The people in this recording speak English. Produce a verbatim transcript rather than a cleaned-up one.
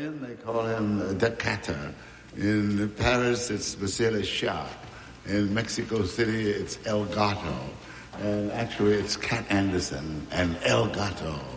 Berlin, they call him the Catter. In Paris, it's Monsieur le Chat. In Mexico City, it's El Gato. And actually, it's Cat Anderson and El Gato.